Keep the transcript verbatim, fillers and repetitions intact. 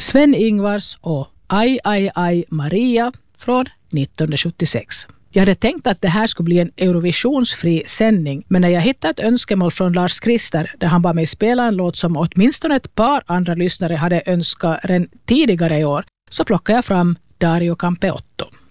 Sven-Ingvars och Aj, aj, aj Maria från nittonhundrasjuttiosex. Jag hade tänkt att det här skulle bli en Eurovisionsfri sändning, men när jag hittade ett önskemål från Lars Krister där han bad mig spela en låt som åtminstone ett par andra lyssnare hade önskat redan tidigare i år, så plockade jag fram Dario Campeotto.